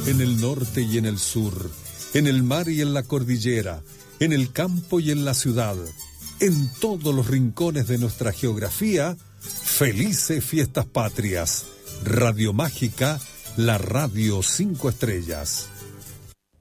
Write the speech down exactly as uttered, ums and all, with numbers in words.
En el norte y en el sur, en el mar y en la cordillera, en el campo y en la ciudad, en todos los rincones de nuestra geografía, felices fiestas patrias. Radio Mágica, la radio cinco estrellas.